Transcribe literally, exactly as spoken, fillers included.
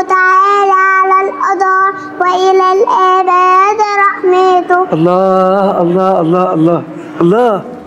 تعالى على القضاء وإلى الآباد رحمته. الله الله الله الله الله.